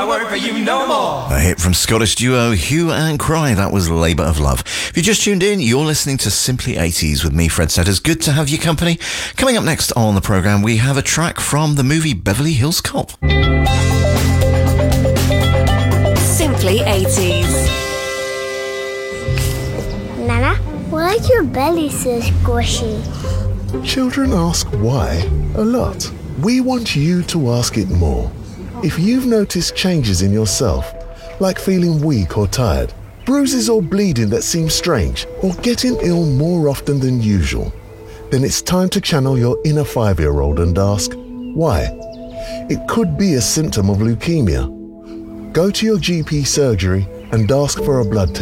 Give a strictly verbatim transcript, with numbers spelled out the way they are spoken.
I won't for you no more. A hit from Scottish duo Hue and Cry. That was Labour of Love. If you just tuned in, you're listening to Simply eighties with me, Fred Setters. Good to have your company. Coming up next on the programme, we have a track from the movie Beverly Hills Cop. Simply eighties. Nana, why is your belly so squishy? Children ask why a lot. We want you to ask it more. If you've noticed changes in yourself, like feeling weak or tired, bruises or bleeding that seem strange, or getting ill more often than usual, then it's time to channel your inner five-year-old and ask, why? It could be a symptom of leukemia. Go to your G P surgery and ask for a blood test.